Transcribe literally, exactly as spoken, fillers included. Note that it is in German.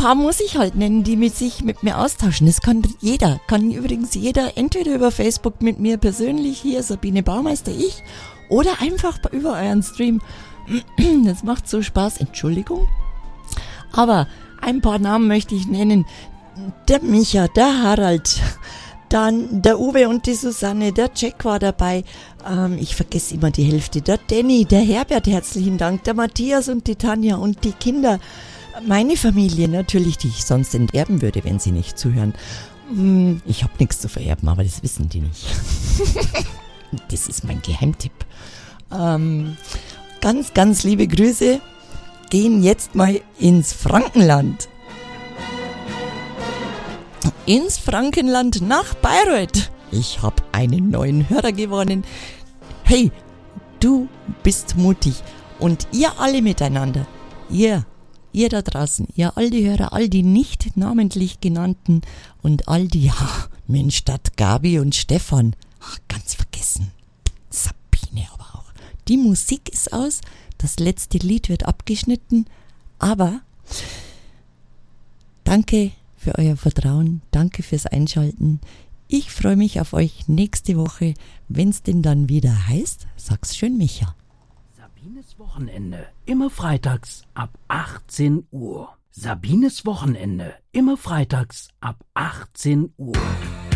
paar muss ich halt nennen, die mit sich mit mir austauschen. Das kann jeder, kann übrigens jeder, entweder über Facebook mit mir persönlich, hier Sabine Baumeister, ich, oder einfach über euren Stream. Das macht so Spaß, Entschuldigung. Aber ein paar Namen möchte ich nennen. Der Micha, der Harald, dann der Uwe und die Susanne, der Jack war dabei, ähm, ich vergesse immer die Hälfte, der Danny, der Herbert, herzlichen Dank, der Matthias und die Tanja und die Kinder, meine Familie natürlich, die ich sonst enterben würde, wenn sie nicht zuhören. Ich habe nichts zu vererben, aber das wissen die nicht. Das ist mein Geheimtipp. Ähm, ganz, ganz liebe Grüße, gehen jetzt mal ins Frankenland. Ins Frankenland nach Bayreuth. Ich habe einen neuen Hörer gewonnen. Hey, du bist mutig. Und ihr alle miteinander, ihr, ihr da draußen, ihr all die Hörer, all die nicht namentlich genannten und all die, ja, Mensch, statt Gabi und Stefan, ach, ganz vergessen, Sabine aber auch. Die Musik ist aus, das letzte Lied wird abgeschnitten, aber danke für euer Vertrauen, danke fürs Einschalten. Ich freue mich auf euch nächste Woche, wenn's denn dann wieder heißt, sag's schön, Micha. Sabines Wochenende, immer freitags ab achtzehn Uhr. Sabines Wochenende, immer freitags ab achtzehn Uhr.